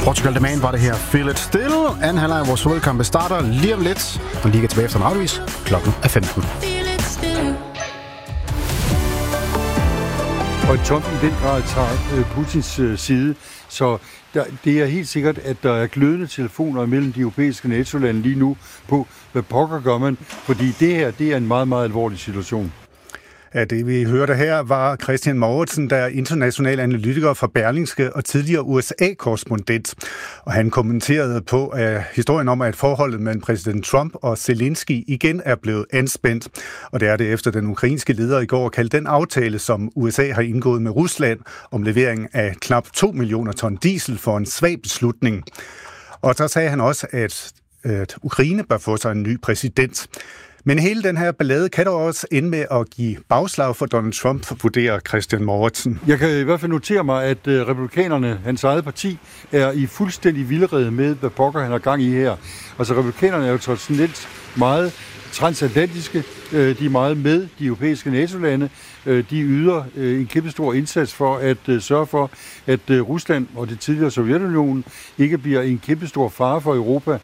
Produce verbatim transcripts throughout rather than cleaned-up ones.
Portugal The Man var det her. Feel It Still. Anden halvleg af vores fodboldkamp starter lige om lidt. Og lige tilbage efter en afvis. Klokken er femten. Og Trump i den grad tager Putins side, så der, det er helt sikkert, at der er glødende telefoner mellem de europæiske NATO-lande lige nu på, hvad pokker gør man, fordi det her, det er en meget, meget alvorlig situation. Ja, det vi hørte her var Christian Mouritsen, der er international analytiker fra Berlingske og tidligere U S A-korrespondent. Og han kommenterede på uh, historien om, at forholdet mellem præsident Trump og Zelensky igen er blevet anspændt. Og det er det efter den ukrainske leder i går kaldte den aftale, som U S A har indgået med Rusland om levering af knap to millioner ton diesel for en svag beslutning. Og så sagde han også, at, at Ukraine bør få sig en ny præsident. Men hele den her ballade kan dog også ende med at give bagslag for Donald Trump, vurderer Christian Mouritsen. Jeg kan i hvert fald notere mig, at republikanerne, hans eget parti, er i fuldstændig vildrede med, hvad pokker han har gang i her. Altså republikanerne er jo traditionelt meget transatlantiske, de er meget med de europæiske NATO-lande, de yder en kæmpestor indsats for at sørge for, at Rusland og det tidligere Sovjetunionen ikke bliver en kæmpestor fare for Europa.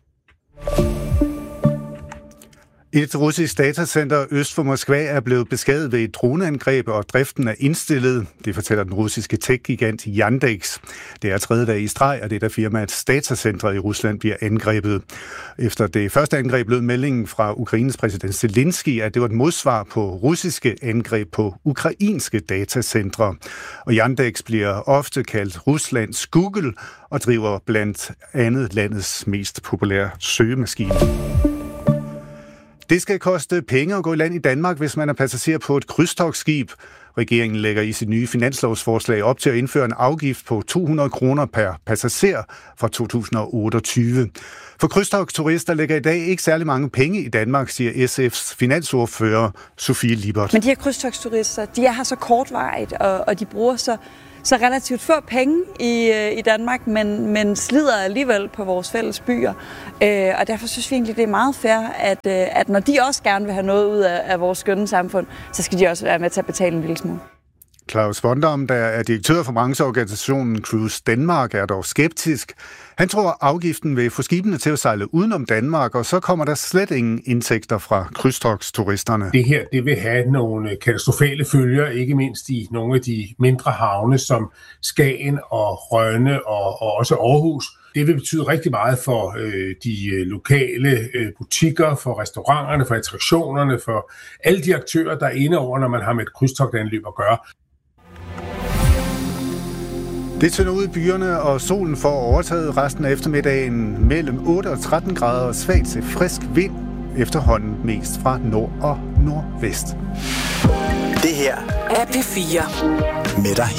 Et russisk datacenter øst for Moskva er blevet beskadiget ved et droneangreb, og driften er indstillet. Det fortæller den russiske tech-gigant Yandex. Det er tredje dag i streg, og det er da firmaets datacenter i Rusland bliver angrebet. Efter det første angreb lød meldingen fra Ukraines præsident Zelensky, at det var et modsvar på russiske angreb på ukrainske datacentre. Og Yandex bliver ofte kaldt Ruslands Google og driver blandt andet landets mest populære søgemaskine. Det skal koste penge at gå i land i Danmark, hvis man er passager på et krydstogtskib. Regeringen lægger i sit nye finanslovsforslag op til at indføre en afgift på to hundrede kroner per passager fra to tusind og otteogtyve. For krydstogturister lægger i dag ikke særlig mange penge i Danmark, siger S F's finansordfører Sofie Lippert. Men de her krydstogturister, de er her så kortvarigt, og, og de bruger så Så relativt få penge i, i Danmark, men, men slider alligevel på vores fælles byer. Øh, og derfor synes vi egentlig, det er meget fair, at, at når de også gerne vil have noget ud af, af vores skønne samfund, så skal de også være med til at betale en lille smule. Claus Vondam, der er direktør for brancheorganisationen Cruise Danmark, er dog skeptisk. Han tror, at afgiften vil få skibene til at sejle udenom Danmark, og så kommer der slet ingen indtægter fra krydstogtsturisterne. Det her det vil have nogle katastrofale følger, ikke mindst i nogle af de mindre havne, som Skagen og Rønne og, og også Aarhus. Det vil betyde rigtig meget for øh, de lokale øh, butikker, for restauranterne, for attraktionerne, for alle de aktører, der er inde over, når man har med et krydstogtanløb at gøre. Det tynder ud i byerne, og solen får overtaget resten af eftermiddagen mellem otte og tretten grader og svagt til frisk vind, efterhånden mest fra nord og nordvest. Det her er P fire med dig